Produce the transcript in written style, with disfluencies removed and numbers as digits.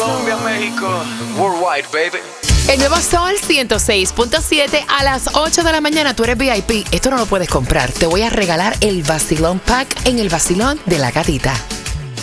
Colombia, México, worldwide, baby. El nuevo Sol 106.7 a las 8 de la mañana. Tú eres VIP. Esto no lo puedes comprar. Te voy a regalar el Vacilón Pack en el Vacilón de la Gatita.